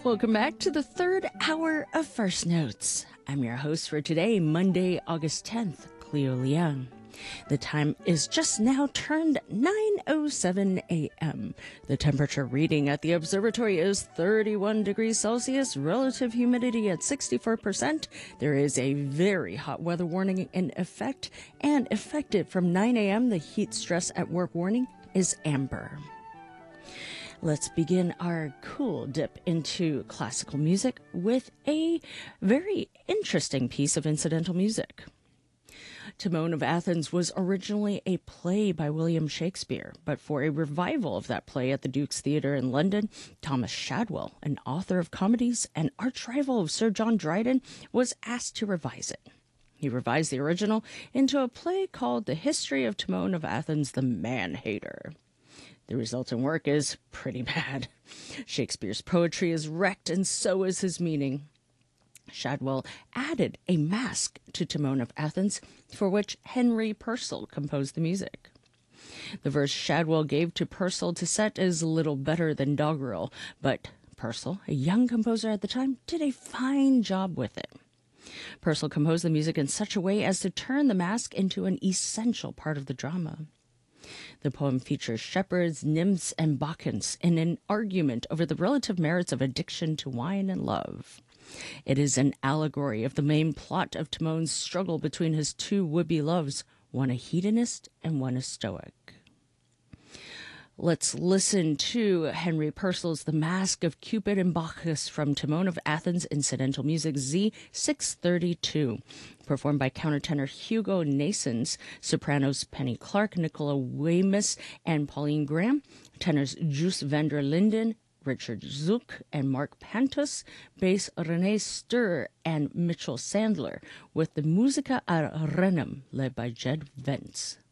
Welcome back to the third hour of First Notes. I'm your host for today, Monday, August 10th, Cleo Liang. The time is just now turned 9:07 a.m. The temperature reading at the observatory is 31 degrees Celsius, relative humidity at 64%. There is a very hot weather warning in effect, and effective from 9 a.m., the heat stress at work warning is amber. Let's begin our cool dip into classical music with a very interesting piece of incidental music. Timon of Athens was originally a play by William Shakespeare, but for a revival of that play at the Duke's Theatre in London, Thomas Shadwell, an author of comedies and arch-rival of Sir John Dryden, was asked to revise it. He revised the original into a play called The History of Timon of Athens, the Man-Hater. The resulting work is pretty bad. Shakespeare's poetry is wrecked, and so is his meaning. Shadwell added a masque to Timon of Athens, for which Henry Purcell composed the music. The verse Shadwell gave to Purcell to set is little better than doggerel, but Purcell, a young composer at the time, did a fine job with it. Purcell composed the music in such a way as to turn the masque into an essential part of the drama. The poem features shepherds, nymphs, and bacchantes in an argument over the relative merits of addiction to wine and love. It is an allegory of the main plot of Timon's struggle between his two would-be loves, one a hedonist and one a stoic. Let's listen to Henry Purcell's The Masque of Cupid and Bacchus from Timon of Athens Incidental Music Z632, performed by countertenor Hugo Nasons, sopranos Penny Clark, Nicola Weymouth, and Pauline Graham, tenors Jus van der Linden, Richard Zook, and Mark Pantus, bass René Stur and Mitchell Sandler, with the Musica a Renem led by Jed Vance.